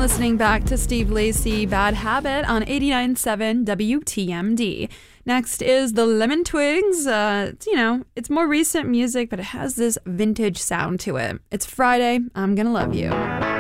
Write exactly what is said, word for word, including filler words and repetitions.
Listening back to Steve Lacy, Bad Habit on eighty-nine point seven W T M D. Next is the Lemon Twigs. Uh, it's, you know, it's more recent music, but it has this vintage sound to it. It's Friday, I'm Gonna Love You.